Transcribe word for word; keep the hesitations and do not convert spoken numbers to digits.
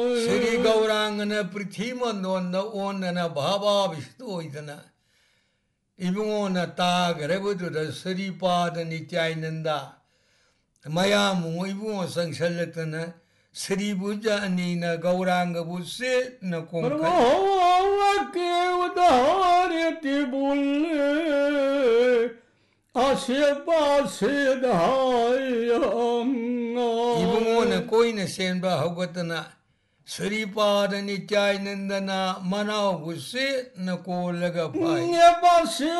Sri Gaurangana Prithima Nona Onana Baba Vistoidana Ibuna Tag Rebutu the Sri Pad and Nityainanda Mayamu Ibu Sankshalatana Sri Buja Nina Gauranga would sit na Konka. Ibuna Koina Senba Hogatana Sri Pad and Nityainandana Mana would sit na Kolaga Pai.